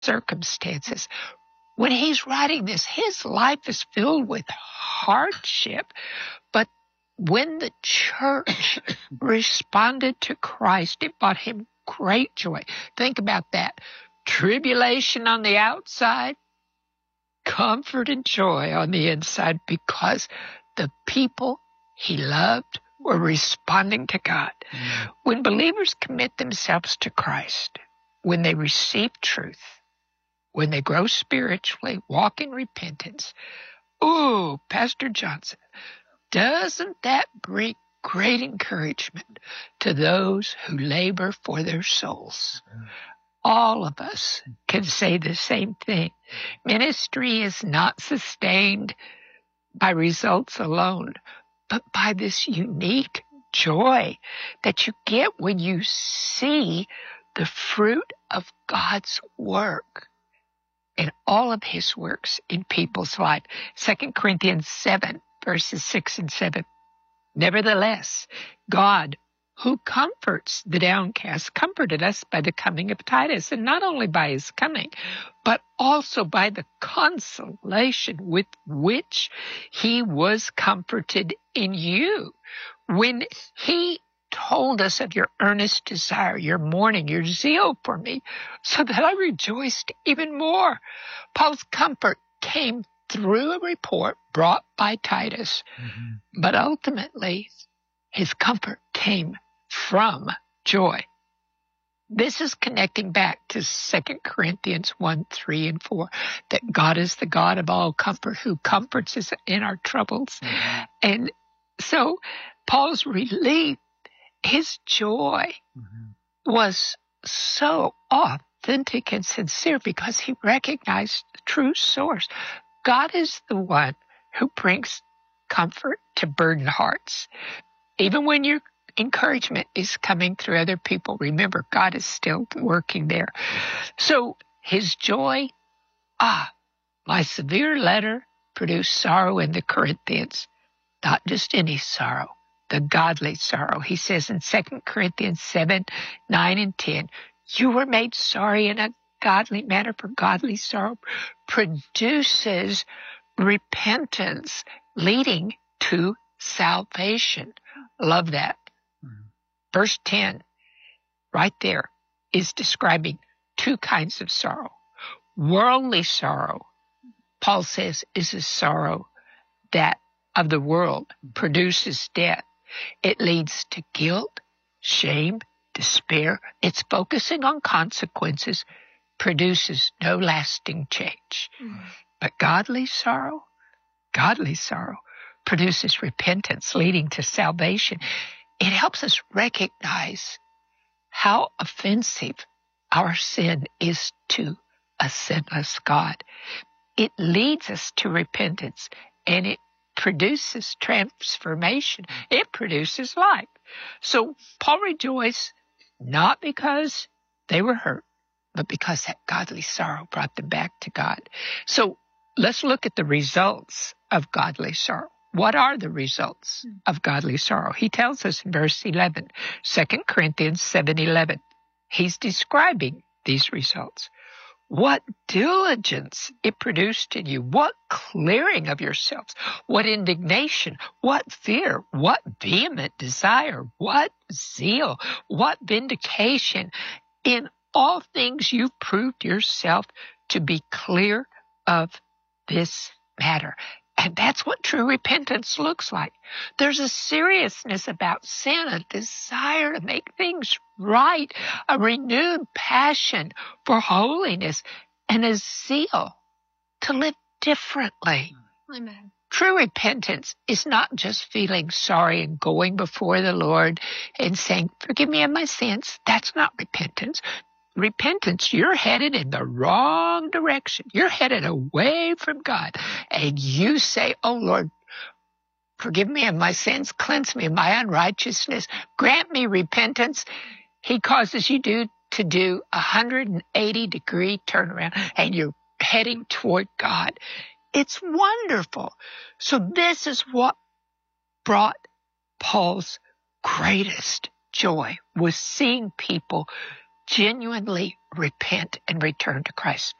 circumstances. When he's writing this, his life is filled with hardship. But when the church responded to Christ, it brought him great joy. Think about that. Tribulation on the outside, comfort and joy on the inside, because the people he loved were responding to God. When believers commit themselves to Christ, when they receive truth, when they grow spiritually, walk in repentance, ooh, Pastor Johnson, doesn't that bring great encouragement to those who labor for their souls? All of us can say the same thing. Ministry is not sustained by results alone, but by this unique joy that you get when you see the fruit of God's work and all of his works in people's life. 2 Corinthians 7, verses 6 and 7. Nevertheless, God, who comforts the downcast, comforted us by the coming of Titus, and not only by his coming, but also by the consolation with which he was comforted in you. When he told us of your earnest desire, your mourning, your zeal for me, so that I rejoiced even more. Paul's comfort came through a report brought by Titus, but ultimately his comfort came from joy. This is connecting back to 2 Corinthians 1, 3, and 4, that God is the God of all comfort, who comforts us in our troubles. And so Paul's relief, his joy was so authentic and sincere because he recognized the true source. God is the one who brings comfort to burdened hearts. Even when your encouragement is coming through other people, remember, God is still working there. So his joy, my severe letter produced sorrow in the Corinthians, not just any sorrow, the godly sorrow. He says in 2 Corinthians 7, 9, and 10, you were made sorry in a godly manner, for godly sorrow produces repentance leading to salvation. Love that. Verse 10, right there, is describing two kinds of sorrow. Worldly sorrow, Paul says, is a sorrow that of the world produces death. It leads to guilt, shame, despair. It's focusing on consequences, produces no lasting change. But godly sorrow produces repentance leading to salvation. It helps us recognize how offensive our sin is to a sinless God. It leads us to repentance, and it produces transformation. It produces life. So Paul rejoiced not because they were hurt, but because that godly sorrow brought them back to God. So let's look at the results of godly sorrow. What are the results of godly sorrow? He tells us in verse 11, 2 Corinthians 7:11. He's describing these results. What diligence it produced in you, what clearing of yourselves, what indignation, what fear, what vehement desire, what zeal, what vindication. In all things you proved yourself to be clear of this matter. And that's what true repentance looks like. There's a seriousness about sin, a desire to make things right, a renewed passion for holiness, and a zeal to live differently. Amen. True repentance is not just feeling sorry and going before the Lord and saying, forgive me of my sins. That's not repentance. Repentance, you're headed in the wrong direction. You're headed away from God. And you say, oh Lord, forgive me of my sins, cleanse me of my unrighteousness, grant me repentance. He causes you to do a 180-degree turnaround, and you're heading toward God. It's wonderful. So this is what brought Paul's greatest joy, was seeing people genuinely repent and return to Christ.